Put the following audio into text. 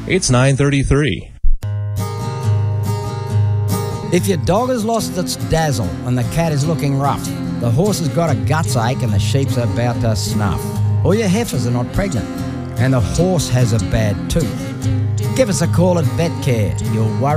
It's 9:33. If your dog has lost its dazzle and the cat is looking rough, the horse has got a guts ache and the sheep's about to snuff, or your heifers are not pregnant and the horse has a bad tooth, give us a call at VetCare. You'll worry